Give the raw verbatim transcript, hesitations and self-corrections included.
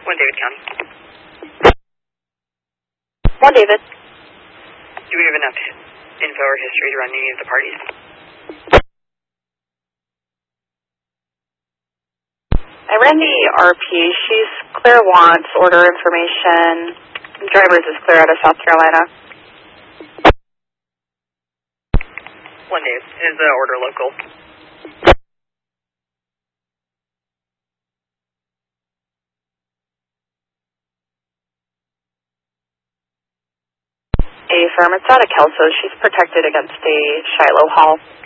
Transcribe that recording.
One David County. One David. Do we have enough info or history to run any of the parties? I ran the R P. She's clear wants order information. Drivers is clear out of South Carolina. One Dave. Is the order local? A firm. It's out of Kelso. She's protected against a Shiloh haul.